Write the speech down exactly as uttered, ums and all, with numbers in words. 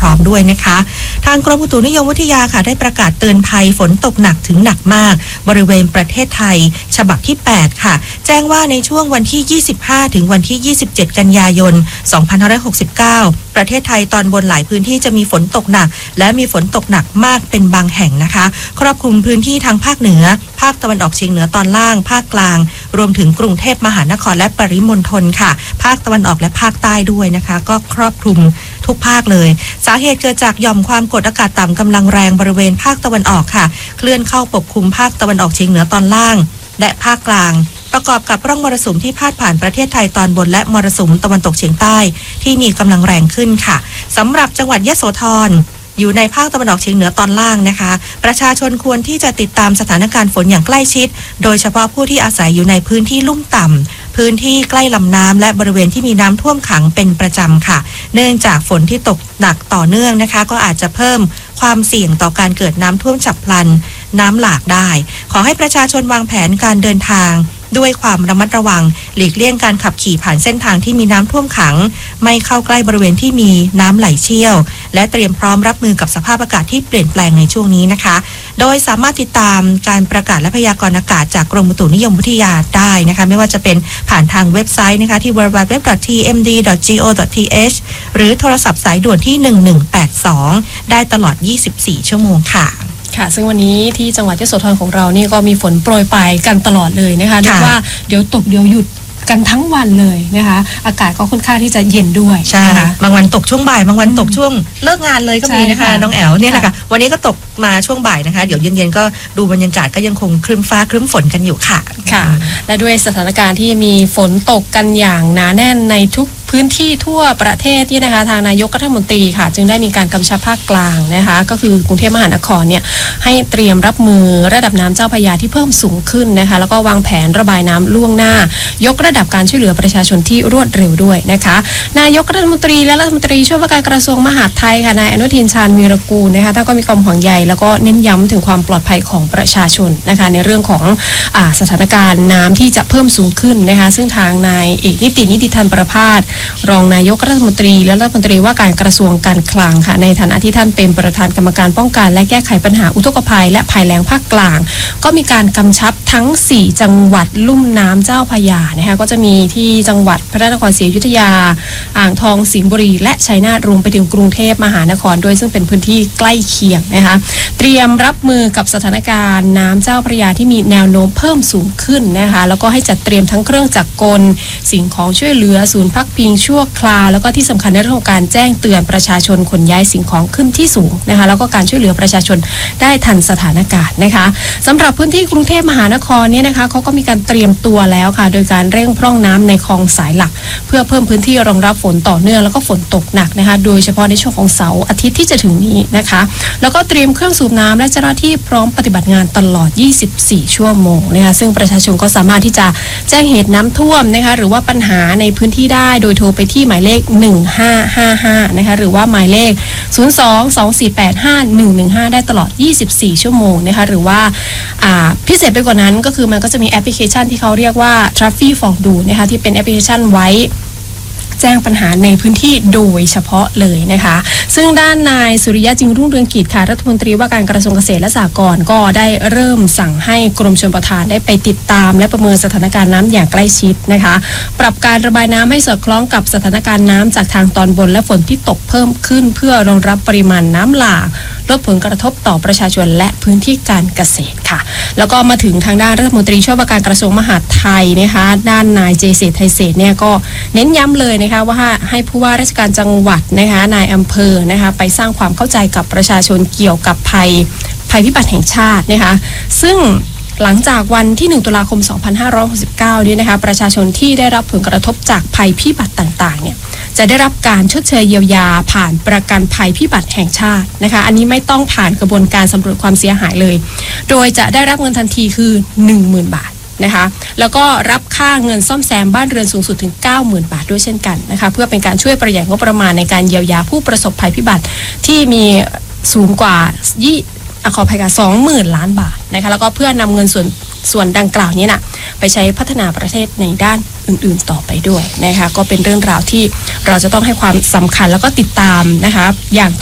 ร้อมด้วยนะคะทางกรมอุตุนิยมวิทยาค่ะได้ประกาศเตือนภัยฝนตกหนักถึงหนักมากบริเวณประเทศไทยฉบับที่แปดค่ะแจ้งว่าในช่วงวันที่ยี่สิบห้าถึงวันที่ยี่สิบเจ็ดกันยายนสองพันห้าร้อยหกสิบเก้าประเทศไทยตอนบนหลายพื้นที่จะมีฝนตกหนักและมีฝนตกหนักมากเป็นบางแห่งนะคะครอบคลุมพื้นที่ทางภาคเหนือภาคตะวันออกเฉียงเหนือตอนล่างภาคกลางรวมถึงกรุงเทพมหานครและปริมณฑลค่ะภาคตะวันออกและภาคใต้ด้วยนะคะก็ครอบคลุมทุกภาคเลยสาเหตุเกิดจากหย่อมความกดอากาศต่ำกำลังแรงบริเวณภาคตะวันออกค่ะเคลื่อนเข้าปกคลุมภาคตะวันออกเฉียงเหนือตอนล่างและภาคกลางประกอบกับร่องมรสุมที่พาดผ่านประเทศไทยตอนบนและมรสุมตะวันตกเฉียงใต้ที่มีกำลังแรงขึ้นค่ะสำหรับจังหวัดยโสธรอยู่ในภาคตะวันออกเฉียงเหนือตอนล่างนะคะประชาชนควรที่จะติดตามสถานการณ์ฝนอย่างใกล้ชิดโดยเฉพาะผู้ที่อาศัยอยู่ในพื้นที่ลุ่มต่ำพื้นที่ใกล้ลำน้ำและบริเวณที่มีน้ำท่วมขังเป็นประจำค่ะเนื่องจากฝนที่ตกหนักต่อเนื่องนะคะก็อาจจะเพิ่มความเสี่ยงต่อการเกิดน้ำท่วมฉับพลันน้ำหลากได้ขอให้ประชาชนวางแผนการเดินทางด้วยความระมัดระวังหลีกเลี่ยงการขับขี่ผ่านเส้นทางที่มีน้ำท่วมขังไม่เข้าใกล้บริเวณที่มีน้ำไหลเชี่ยวและเตรียมพร้อมรับมือกับสภาพอากาศที่เปลี่ยนแปลงในช่วงนี้นะคะโดยสามารถติดตามการประกาศและพยากรณ์อากาศจากกรมอุตุนิยมวิทยาได้นะคะไม่ว่าจะเป็นผ่านทางเว็บไซต์นะคะที่ ดับเบิลยู ดับเบิลยู ดับเบิลยู ดอท ที เอ็ม ดี ดอท จี โอ ดอท ที เอช หรือโทรศัพท์สายด่วนที่หนึ่งหนึ่งแปดสองได้ตลอดยี่สิบสี่ชั่วโมงค่ะค่ะซึ่งวันนี้ที่จังหวัดยโสธรของเรานี่ก็มีฝนโปรยปลายกันตลอดเลยนะคะเรียกว่าเดี๋ยวตกเดี๋ยวหยุดกันทั้งวันเลยนะคะอากาศก็ค่อนข้างที่จะเย็นด้วยใช่ค่ะบางวันตกช่วงบ่ายบางวันตกช่วงเลิกงานเลยก็มีนะคะน้องแอลเนี่ยแหละค่ะวันนี้ก็ตกมาช่วงบ่ายนะคะเดี๋ยวเย็นๆก็ดูบรรยากาศก็ยังคงครึ้มฟ้าครึ้มฝนกันอยู่ค่ะค่ะและด้วยสถานการณ์ที่มีฝนตกกันอย่างหนาแน่นในทุกพื้นที่ทั่วประเทศที่นะคะทางนายกรัฐมนตรีค่ะจึงได้มีการกำชับภาคกลางนะคะก็คือกรุงเทพมหานครเนี่ยให้เตรียมรับมือระดับน้ำเจ้าพระยาที่เพิ่มสูงขึ้นนะคะแล้วก็วางแผนระบายน้ำล่วงหน้ายกระดับการช่วยเหลือประชาชนที่รวดเร็วด้วยนะคะนายกรัฐมนตรีและรัฐมนตรีช่วยว่าการกระทรวงมหาดไทยค่ะนายอนุทินชาญวีรกูลนะคะท่านก็มีความห่วงใยแล้วก็เน้นย้ำถึงความปลอดภัยของประชาชนนะคะในเรื่องของอ่าสถานการณ์น้ำที่จะเพิ่มสูงขึ้นนะคะซึ่งทางนายเอกนิตินิติธันประภาสรองนายกรัฐมนตรีและรัฐมนตรีว่าการกระทรวงการคลังค่ะในฐานะที่ท่านเป็นประธานกรรมการป้องกันและแก้ไขปัญหาอุทกภัยและภัยแล้งภาคกลางก็มีการกำชับทั้งสี่จังหวัดลุ่มน้ำเจ้าพระยานะคะก็จะมีที่จังหวัดพระนครศรีอยุธยาอ่างทองสิงห์บุรีและชัยนาทรวมไปถึงกรุงเทพมหานครด้วยซึ่งเป็นพื้นที่ใกล้เคียงนะคะเตรียมรับมือกับสถานการณ์น้ำเจ้าพระยาที่มีแนวโน้มเพิ่มสูงขึ้นนะคะแล้วก็ให้จัดเตรียมทั้งเครื่องจักรกลสิ่งของช่วยเหลือศูนย์พักพิงชั่วคราวแล้วก็ที่สำคัญในเรื่องของการแจ้งเตือนประชาชนขนย้ายสิ่งของขึ้นที่สูงนะคะแล้วก็การช่วยเหลือประชาชนได้ทันสถานการณ์นะคะสำหรับพื้นที่กรุงเทพมหานครเนี่ยนะคะเขาก็มีการเตรียมตัวแล้วค่ะโดยการเร่งพร่องน้ำในคลองสายหลักเพื่อเพิ่มพื้นที่รองรับฝนต่อเนื่องแล้วก็ฝนตกหนักนะคะโดยเฉพาะในช่วงของเสาร์อาทิตย์ที่จะถึงนี้นะคะแล้วก็เตรียมเครื่องสูบน้ำและเจ้าหน้าที่พร้อมปฏิบัติงานตลอดยี่สิบสี่ชั่วโมงนะคะซึ่งประชาชนก็สามารถที่จะแจ้งเหตุน้ำท่วมนะคะหรือว่าปัญหาในพื้นที่ได้โดยโทรไปที่หมายเลขหนึ่งห้าห้าห้านะคะหรือว่าหมายเลขศูนย์ สอง สอง สี่ แปด ห้า หนึ่ง หนึ่ง ห้าได้ตลอดยี่สิบสี่ชั่วโมงนะคะหรือว่าอ่าพิเศษไปกว่านั้นก็คือมันก็จะมีแอปพลิเคชันที่เขาเรียกว่า Traffic for Do นะคะที่เป็นแอปพลิเคชันไว้แจ้งปัญหาในพื้นที่โดยเฉพาะเลยนะคะซึ่งด้านนายสุริยะจึงรุ่งเรืองกิจค่ะรัฐมนตรีว่าการกระทรวงเกษตรและสหกรณ์ก็ได้เริ่มสั่งให้กรมชลประทานได้ไปติดตามและประเมินสถานการณ์น้ำอย่างใกล้ชิดนะคะปรับการระบายน้ำให้สอดคล้องกับสถานการณ์น้ำจากทางตอนบนและฝนที่ตกเพิ่มขึ้นเพื่อรองรับปริมาณน้ำหลากลดผลกระทบต่อประชาชนและพื้นที่การเกษตรค่ะแล้วก็มาถึงทางด้านรัฐมนตรีช่วยว่าการกระทรวงมหาดไทยนะคะด้านนายเจเศรษฐ์ไทยเศรษฐ์เนี่ยก็เน้นย้ำเลยนะคะว่าให้ผู้ว่าราชการจังหวัดนะคะนายอำเภอนะคะไปสร้างความเข้าใจกับประชาชนเกี่ยวกับภัยภัยพิบัติแห่งชาตินะคะซึ่งหลังจากวันที่หนึ่งตุลาคมสองพันห้าร้อยหกสิบเก้านี้นะคะประชาชนที่ได้รับผลกระทบจากภัยพิบัติต่างๆเนี่ยจะได้รับการชดเชยเยียวยาผ่านประกันภัยพิบัติแห่งชาตินะคะอันนี้ไม่ต้องผ่านกระบวนการสำรวจความเสียหายเลยโดยจะได้รับเงินทันทีคือ หนึ่งหมื่น บาทนะคะแล้วก็รับค่าเงินซ่อมแซมบ้านเรือนสูงสุดถึง เก้าหมื่น บาทด้วยเช่นกันนะคะเพื่อเป็นการช่วยประหยัดงบประมาณในการเยียวยาผู้ประสบภัยพิบัติที่มีสูงกว่ายี่ขออภัยค่ะ สองหมื่น ล้านบาทนะคะแล้วก็เพื่อนำเงินส่วนส่วนดังกล่าวนี้นะไปใช้พัฒนาประเทศในด้านอื่นๆต่อไปด้วยนะคะก็เป็นเรื่องราวที่เราจะต้องให้ความสำคัญแล้วก็ติดตามนะคะอย่าง